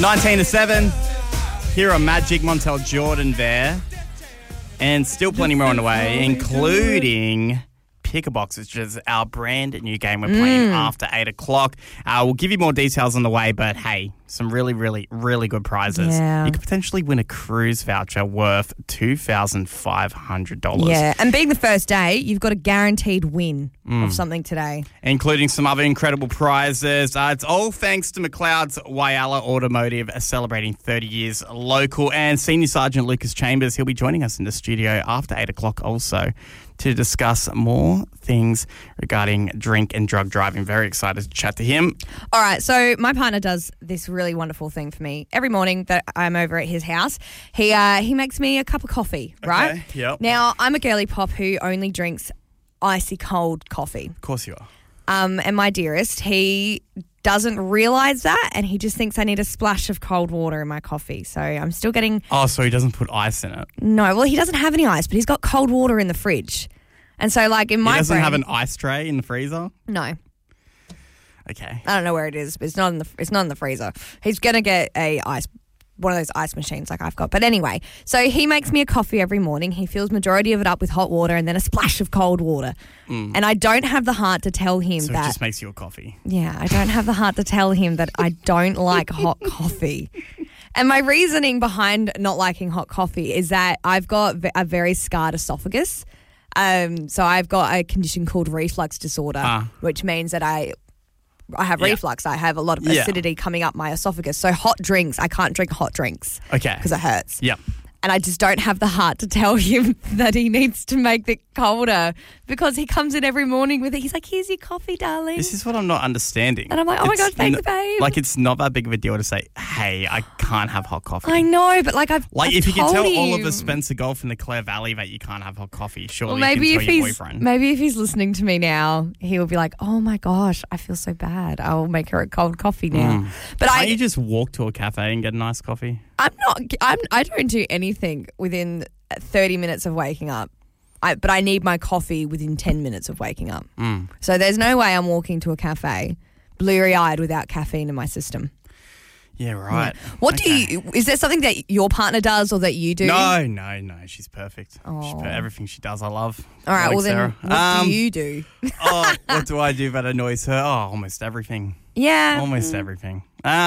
19 to 7. Here are Magic, Montel Jordan there. And still plenty more on the way, including Pick a Box, which is our brand new game we're playing after 8 o'clock. We'll give you more details on the way, but hey, some really, really, really good prizes. Yeah. You could potentially win a cruise voucher worth $2,500. Yeah, and being the first day, you've got a guaranteed win of something today. Including some other incredible prizes. It's all thanks to McLeod's Whyalla Automotive, celebrating 30 years local. And Senior Sergeant Lucas Chambers, he'll be joining us in the studio after 8 o'clock also to discuss more things regarding drink and drug driving. Very excited to chat to him. All right, so my partner does this really wonderful thing for me. Every morning that I'm over at his house, he makes me a cup of coffee, right? Okay, yep. Now, I'm a girly pop who only drinks icy cold coffee. Of course you are. And my dearest, he doesn't realise that, and he just thinks I need a splash of cold water in my coffee. So I'm still getting... Oh, so he doesn't put ice in it? No, well, he doesn't have any ice, but he's got cold water in the fridge. And so, like, in my He doesn't brain, have an ice tray in the freezer? No. Okay. I don't know where it is, but it's not in the freezer. He's going to get one of those ice machines like I've got. But anyway, so he makes me a coffee every morning. He fills majority of it up with hot water and then a splash of cold water. And I don't have the heart to tell him So that... it just makes you a coffee. Yeah, I don't have the heart to tell him that I don't like hot coffee. And my reasoning behind not liking hot coffee is that I've got a very scarred esophagus. So I've got a condition called reflux disorder, which means that I have reflux. I have a lot of acidity coming up my esophagus. So hot drinks, I can't drink hot drinks. Okay. Because it hurts. Yep. And I just don't have the heart to tell him that he needs to make it colder because he comes in every morning with it. He's like, here's your coffee, darling. This is what I'm not understanding. And I'm like, oh my God, thanks, babe. Like, it's not that big of a deal to say, hey, I can't have hot coffee. I know, but like I've if you can tell told all of him. the Spencer Golf in the Clare Valley that you can't have hot coffee, surely Well, you can tell your boyfriend. Maybe if he's listening to me now, he will be like, oh my gosh, I feel so bad. I'll make her a cold coffee now. But Can't you just walk to a cafe and get a nice coffee? I don't do anything within 30 minutes of waking up. But I need my coffee within 10 minutes of waking up. So there's no way I'm walking to a cafe blurry-eyed without caffeine in my system. Yeah, right. Yeah. What do you... Is there something that your partner does or that you do? No. She's perfect. Oh. Everything she does, I love. All right, Like well Sarah. then what do you do? What do I do that annoys her? Oh, almost everything. Yeah. Almost everything.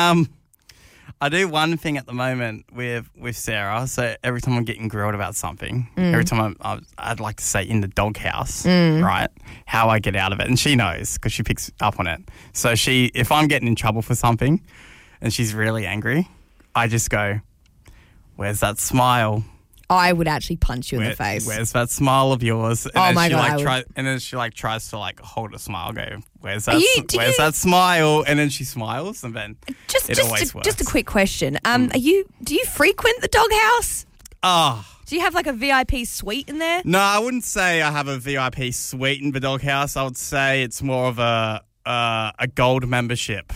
I do one thing at the moment with Sarah. So every time I'm getting grilled about something, every time I'd like to say in the doghouse, right, how I get out of it. And she knows because she picks up on it. So if I'm getting in trouble for something and she's really angry, I just go, where's that smile? I would actually punch you in the face. Where's that smile of yours? And Oh then my she God, and then she tries to hold a smile. Go, where's that smile? And then she smiles, and then it always works. Just a quick question. Do you frequent the doghouse? Do you have like a VIP suite in there? No, I wouldn't say I have a VIP suite in the doghouse. I would say it's more of a gold membership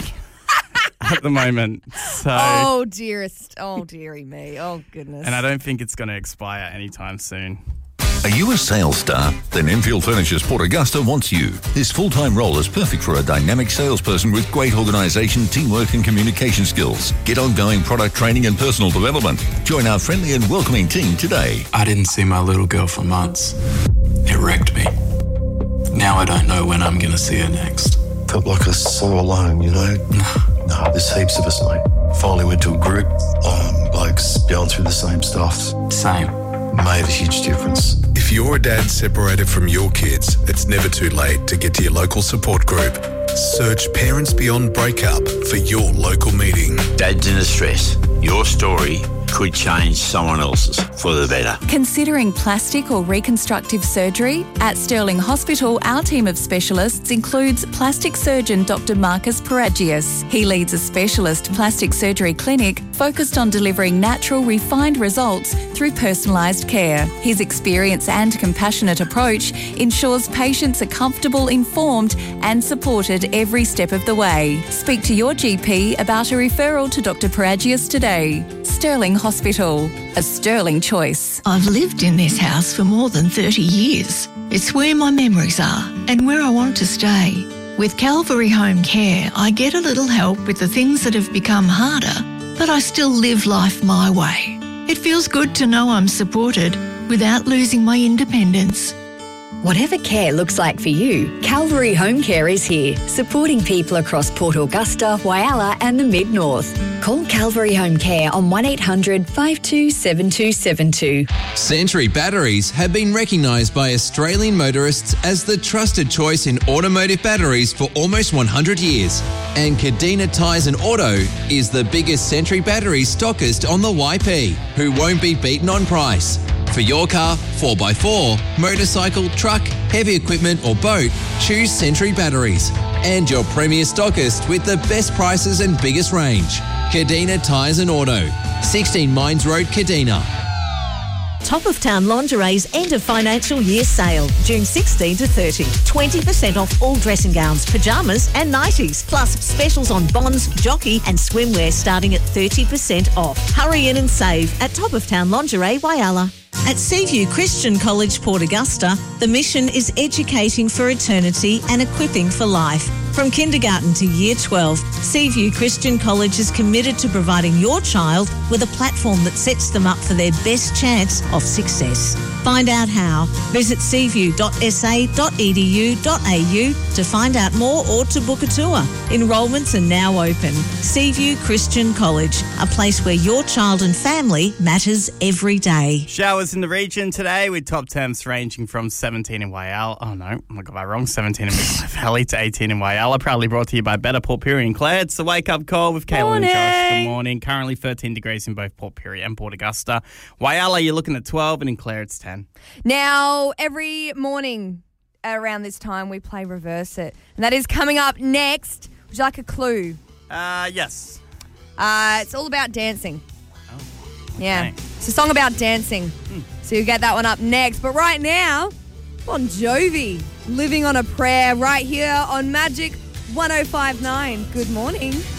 at the moment. So, oh, dearest. Oh, dearie me. Oh, goodness. and I don't think it's going to expire anytime soon. Are you a sales star? Then Enfield Furniture's Port Augusta wants you. This full-time role is perfect for a dynamic salesperson with great organisation, teamwork and communication skills. Get ongoing product training and personal development. Join our friendly and welcoming team today. I didn't see my little girl for months. It wrecked me. Now I don't know when I'm going to see her next. Felt like I saw alone, you know? No, there's heaps of us, mate. Finally went to a group, blokes going through the same stuff. Same. Made a huge difference. If you're a dad separated from your kids, it's never too late to get to your local support group. Search Parents Beyond Breakup for your local meeting. Dads in distress. Your story could change someone else's for the better. Considering plastic or reconstructive surgery? At Stirling Hospital, our team of specialists includes plastic surgeon Dr. Marcus Peragius. He leads a specialist plastic surgery clinic focused on delivering natural, refined results through personalised care. His experience and compassionate approach ensures patients are comfortable, informed and supported every step of the way. Speak to your GP about a referral to Dr. Peragius today. Stirling Hospital, a Stirling choice. I've lived in this house for more than 30 years. It's where my memories are and where I want to stay. With Calvary Home Care, I get a little help with the things that have become harder, but I still live life my way. It feels good to know I'm supported without losing my independence. Whatever care looks like for you, Calvary Home Care is here, supporting people across Port Augusta, Whyalla and the Mid-North. Call Calvary Home Care on 1800 52 7272. Sentry batteries have been recognised by Australian motorists as the trusted choice in automotive batteries for almost 100 years. And Cadena Tyres and Auto is the biggest Sentry battery stockist on the YP, who won't be beaten on price. For your car, 4x4, motorcycle, truck, heavy equipment or boat, choose Sentry Batteries. And your premier stockist with the best prices and biggest range. Cadena Tyres and Auto, 16 Mines Road, Cadena. Top of Town Lingerie's end of financial year sale, June 16 to 30. 20% off all dressing gowns, pyjamas and nighties, plus specials on bonds, jockey and swimwear starting at 30% off. Hurry in and save at Top of Town Lingerie, Whyalla. At Seaview Christian College, Port Augusta, the mission is educating for eternity and equipping for life. From kindergarten to year 12, Seaview Christian College is committed to providing your child with a platform that sets them up for their best chance of success. Find out how. Visit seaview.sa.edu.au to find out more or to book a tour. Enrolments are now open. Seaview Christian College, a place where your child and family matters every day. Showers in the region today with top temps ranging from 17 in Whyalla. Oh no, I got that wrong. 17 in Midlife Valley to 18 in Whyalla. Proudly brought to you by Better Port Pirie and Claire. It's the wake up call with Kayla and Josh. Good morning. Currently 13 degrees in both Port Pirie and Port Augusta. Whyalla, you're looking at 12, and in Claire it's 10. Now, every morning around this time, we play Reverse It. And that is coming up next. Would you like a clue? Yes. It's all about dancing. Oh, okay. Yeah. It's a song about dancing. So you get that one up next. But right now, Bon Jovi, Living on a Prayer, right here on Magic 105.9. Good morning.